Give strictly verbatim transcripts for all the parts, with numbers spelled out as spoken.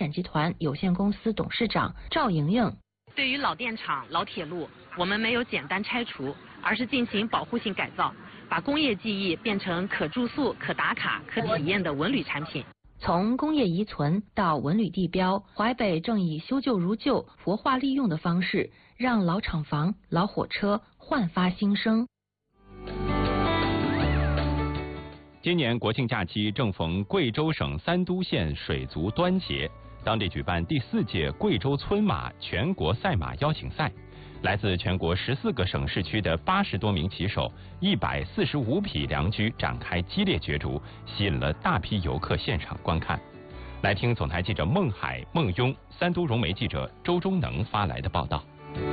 展集团有限公司董事长赵莹莹。 对于老电厂、老铁路，我们没有简单拆除，而是进行保护性改造，把工业记忆变成可住宿、可打卡、可体验的文旅产品。 从工业遗存到文旅地标，淮北正以修旧如旧、活化利用的方式，让老厂房、老火车焕发新生。 今年国庆假期正逢贵州省三都县水族端节，当地举办第四届贵州村马全国赛马邀请赛。来自全国十四个省市区的八十多名骑手，一百四十五匹良驹展开激烈角逐，吸引了大批游客现场观看。来听总台记者孟海、孟庸、三都融媒记者周忠能发来的报道。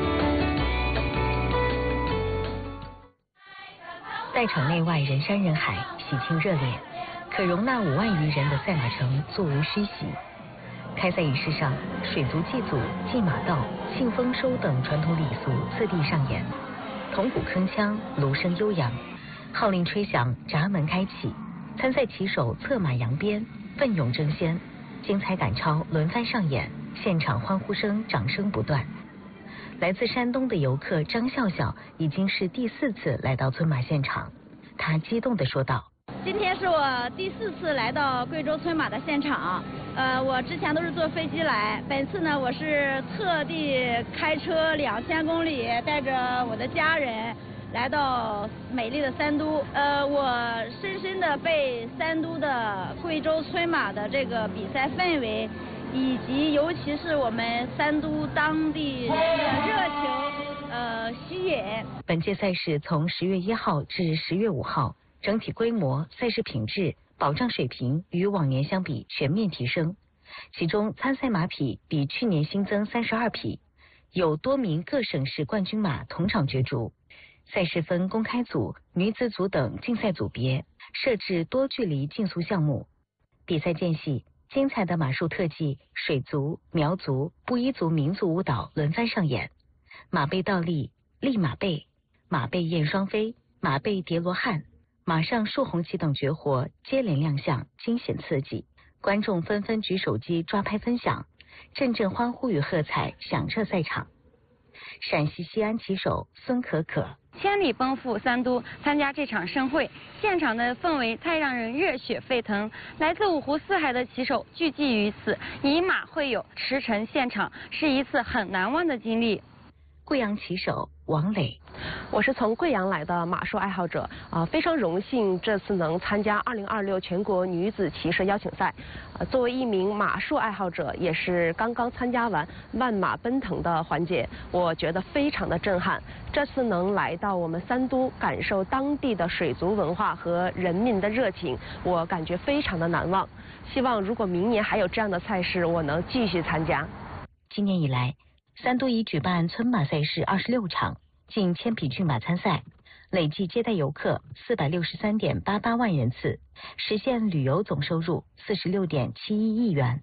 赛场内外人山人海，喜庆热烈，可容纳五万余人的赛马城座无虚席。开赛仪式上，水族祭祖、祭马道、庆丰收等传统礼俗次第上演，铜鼓铿锵，芦声悠扬，号令吹响，闸门开启，参赛骑手策马扬鞭，奋勇争先，精彩赶超轮番上演，现场欢呼声、掌声不断。来自山东的游客张笑笑已经是第四次来到村马现场，他激动地说道： 今天是我第四次来到贵州村马的现场，呃，我之前都是坐飞机来，本次呢我是特地开车两千公里，带着我的家人来到美丽的三都。呃，我深深的被三都的贵州村马的这个比赛氛围，以及尤其是我们三都当地人的热情，呃，吸引。 本届赛事从十月一号至十月五号。整体规模、赛事品质、保障水平与往年相比全面提升，其中参赛马匹比去年新增三十二匹，有多名各省市冠军马同场角逐。赛事分公开组、女子组等竞赛组别，设置多距离竞速项目。比赛间隙，精彩的马术特技、水族、苗族、布依族民族舞蹈轮番上演，马背倒立、立马背、马背燕双飞、马背叠罗汉、马上竖红旗等绝活接连亮相，惊险刺激，观众纷纷举手机抓拍分享，阵阵欢呼与喝彩响彻赛场。陕西西安骑手孙可可： 千里奔赴三都参加这场盛会，现场的氛围太让人热血沸腾。来自五湖四海的骑手聚集于此，以马会友，驰骋现场，是一次很难忘的经历。 贵阳骑手王磊： 我是从贵阳来的马术爱好者啊、呃，非常荣幸这次能参加二零二六全国女子骑射邀请赛。呃，作为一名马术爱好者，也是刚刚参加完万马奔腾的环节，我觉得非常的震撼。这次能来到我们三都，感受当地的水族文化和人民的热情，我感觉非常的难忘。希望如果明年还有这样的赛事，我能继续参加。 今年以来，三都已举办村马赛事二十六场，近千匹骏马参赛，累计接待游客四百六十三点八八万人次，实现旅游总收入四十六点七一亿元。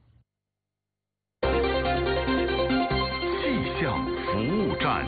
气象服务站，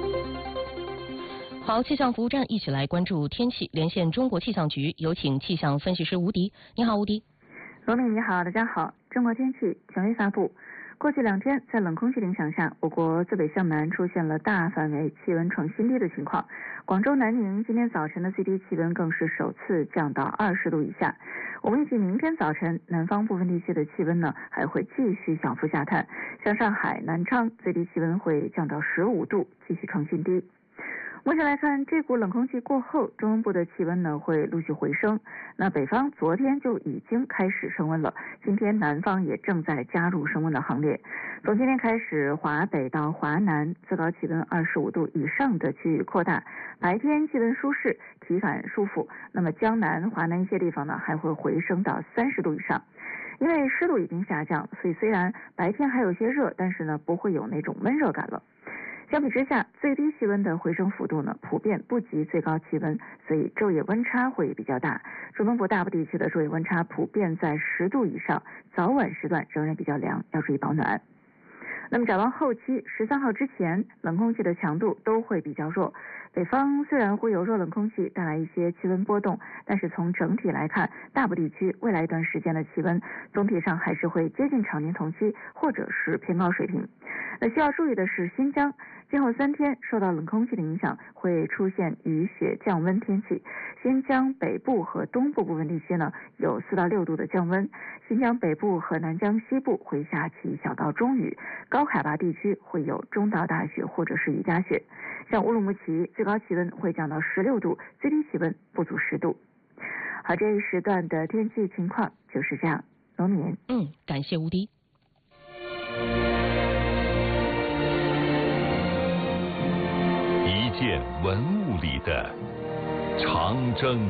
好，气象服务站一起来关注天气，连线中国气象局，有请气象分析师吴迪。你好，吴迪。 罗敏你好，大家好。中国天气权威发布。过去两天，在冷空气影响下，我国自北向南出现了大范围气温创新低的情况。广州南宁今天早晨的最低气温更是首次降到二十度以下。我们预计明天早晨南方部分地区的气温呢还会继续小幅下探，像上海、南昌最低气温会降到十五度，继续创新低。目前来看，这股冷空气过后，中东部的气温呢会陆续回升。那北方昨天就已经开始升温了，今天南方也正在加入升温的行列。从今天开始，华北到华南最高气温二十五度以上的区域扩大，白天气温舒适，体感舒服。那么江南、华南一些地方呢还会回升到三十度以上。因为湿度已经下降，所以虽然白天还有些热，但是呢不会有那种闷热感了。相比之下，最低气温的回升幅度呢，普遍不及最高气温，所以昼夜温差会比较大。中东部大部地区的昼夜温差普遍在十度以上，早晚时段仍然比较凉，要注意保暖。 那么展望后期，十三号之前，冷空气的强度都会比较弱。北方虽然会有弱冷空气带来一些气温波动，但是从整体来看，大部地区未来一段时间的气温总体上还是会接近常年同期，或者是偏高水平。那需要注意的是，新疆今后三天受到冷空气的影响，会出现雨雪降温天气。新疆北部和东部部分地区呢，有四到六度的降温。新疆北部和南疆西部会下起小到中雨，高海拔地区会有中到大雪或者是雨夹雪。像乌鲁木齐最高气温会降到十六度，最低气温不足十度。好，这一时段的天气情况就是这样。龙敏， 嗯，感谢吴迪。 一件文物里的长征。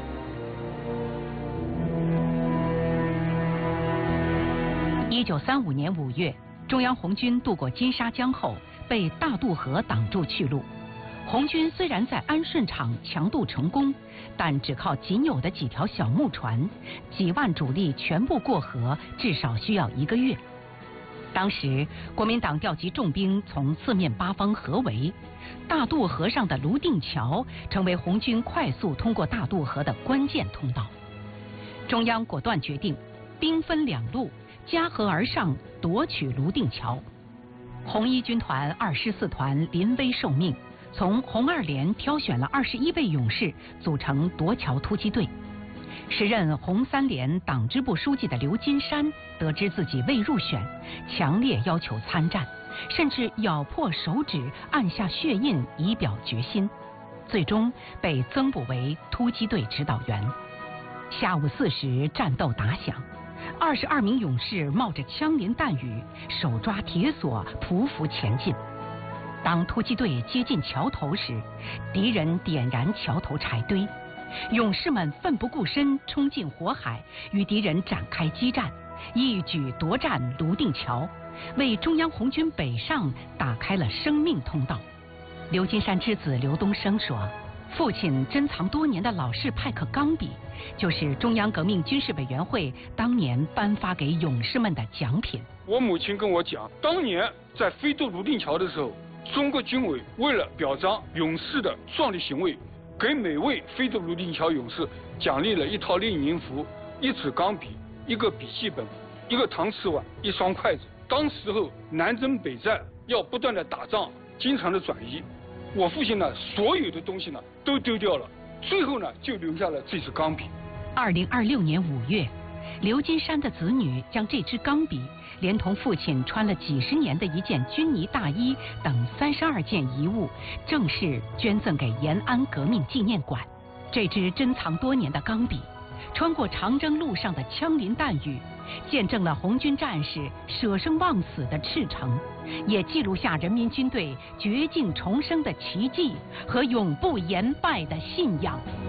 一九三五年五月，中央红军渡过金沙江后，被大渡河挡住去路。红军虽然在安顺场强渡成功，但只靠仅有的几条小木船，几万主力全部过河，至少需要一个月。当时国民党调集重兵从四面八方合围，大渡河上的泸定桥成为红军快速通过大渡河的关键通道。中央果断决定兵分两路，夹河而上，夺取泸定桥。红一军团二师四团临危受命，从红二连挑选了二十一位勇士组成夺桥突击队。时任红三连党支部书记的刘金山得知自己未入选，强烈要求参战，甚至咬破手指按下血印以表决心，最终被增补为突击队指导员。下午四时，战斗打响，二十二名勇士冒着枪林弹雨，手抓铁索匍匐前进。当突击队接近桥头时，敌人点燃桥头柴堆，勇士们奋不顾身冲进火海，与敌人展开激战，一举夺占泸定桥，为中央红军北上打开了生命通道。刘金山之子刘东升说，父亲珍藏多年的老式派克钢笔，就是中央革命军事委员会当年颁发给勇士们的奖品。 我母亲跟我讲，当年在飞渡泸定桥的时候，中国军委为了表彰勇士的壮丽行为，给每位飞渡泸定桥勇士奖励了一套列宁服、一支钢笔、一个笔记本、一个搪瓷碗、一双筷子。当时候南征北战要不断的打仗，经常的转移，我父亲呢所有的东西呢都丢掉了，最后呢就留下了这支钢笔。 二零二六年五月，刘金山的子女将这支钢笔连同父亲穿了几十年的一件军呢大衣等三十二件遗物，正式捐赠给延安革命纪念馆。这支珍藏多年的钢笔，穿过长征路上的枪林弹雨，见证了红军战士舍生忘死的赤诚，也记录下人民军队绝境重生的奇迹和永不言败的信仰。